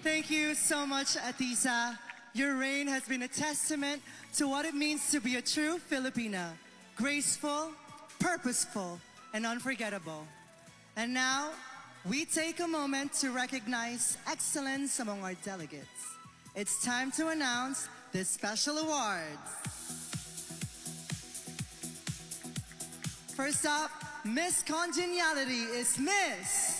Thank you so much, Atisa. Your reign has been a testament to what it means to be a true Filipina. Graceful, purposeful, and unforgettable. And now, we take a moment to recognize excellence among our delegates. It's time to announce the special awards. First up, Miss Congeniality is Miss